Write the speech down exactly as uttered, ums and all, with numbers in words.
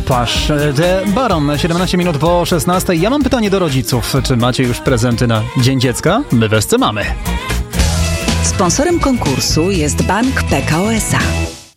Pasz, The Baron, siedemnaście minut po szesnastej. Ja mam pytanie do rodziców. Czy macie już prezenty na Dzień Dziecka? My w Esce mamy. Sponsorem konkursu jest Bank P K O S A.